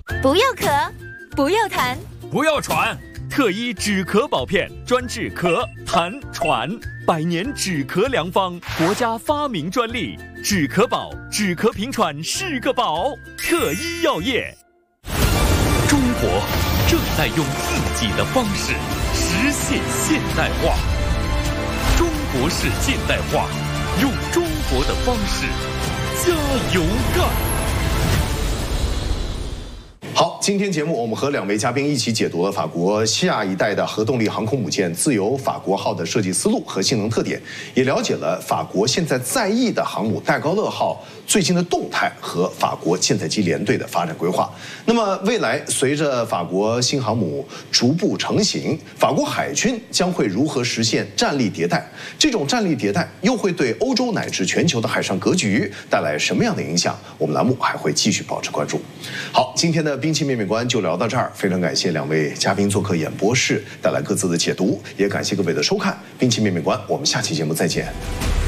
不要咳，不要痰， 不要喘。特医止咳宝片，专治咳、痰、喘，100年止咳良方，国家发明专利。止咳宝，止咳平喘是个宝。特医药业。中国正在用自己的方式实现现代化。中国式现代化，用中国的方式加油干。 好，今天节目我们和2位嘉宾一起解读了法国下一代的核动力航空母舰自由法国号的设计思路和性能特点，也了解了法国现在在役的航母戴高乐号最近的动态和法国舰载机联队的发展规划。那么未来随着法国新航母逐步成型，法国海军将会如何实现战力迭代？这种战力迭代又会对欧洲乃至全球的海上格局带来什么样的影响？我们栏目还会继续保持关注。好，今天的兵器面面观就聊到这儿，非常感谢2位嘉宾做客演播室，带来各自的解读，也感谢各位的收看。兵器面面观，我们下期节目再见。